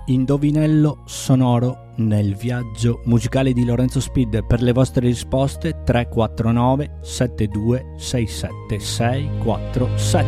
indovinello sonoro nel viaggio musicale di Lorenzo Speed. Per le vostre risposte 349 7267 647.